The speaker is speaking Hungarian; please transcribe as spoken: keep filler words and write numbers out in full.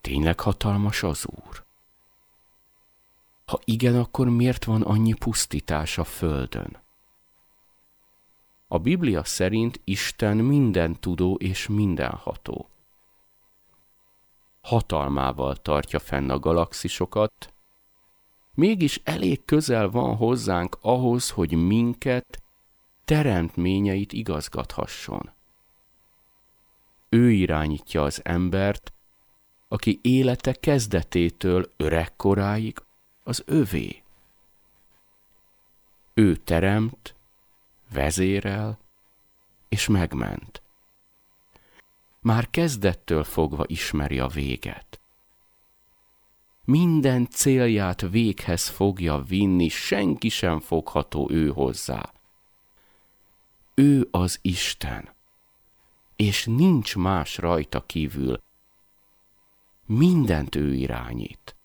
Tényleg hatalmas az Úr? Ha igen, akkor miért van annyi pusztítás a földön? A Biblia szerint Isten mindentudó és mindenható. Hatalmával tartja fenn a galaxisokat, mégis elég közel van hozzánk ahhoz, hogy minket, teremtményeit igazgathasson. Ő irányítja az embert, aki élete kezdetétől öregkoráig az övé. Ő teremt, vezérel és megment. Már kezdettől fogva ismeri a véget. Minden célját véghez fogja vinni, senki sem fogható ő hozzá. Ő az Isten, és nincs más rajta kívül. Mindent ő irányít.